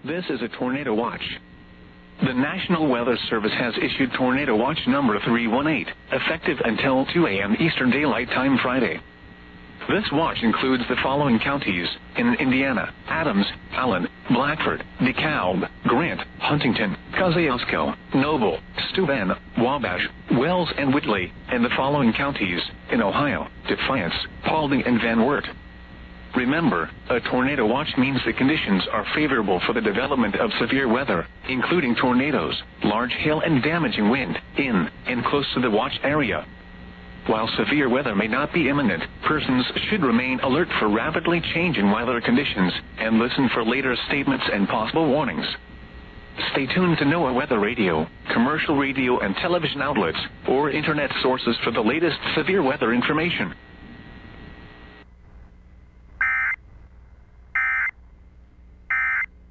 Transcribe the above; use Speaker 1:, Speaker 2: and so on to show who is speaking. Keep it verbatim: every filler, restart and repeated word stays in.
Speaker 1: This is a tornado watch. The National Weather Service has issued Tornado Watch number three one eight, effective until two a.m. Eastern Daylight Time Friday. This watch includes the following counties in Indiana: Adams, Allen, Blackford, DeKalb, Grant, Huntington, Kosciuszko, Noble, Steuben, Wabash, Wells, and Whitley, and the following counties in Ohio: Defiance, Paulding, and Van Wert. Remember, a tornado watch means the conditions are favorable for the development of severe weather, including tornadoes, large hail, and damaging wind, in and close to the watch area. While severe weather may not be imminent, persons should remain alert for rapidly changing weather conditions and listen for later statements and possible warnings. Stay tuned to NOAA Weather Radio, commercial radio and television outlets, or internet sources for the latest severe weather information.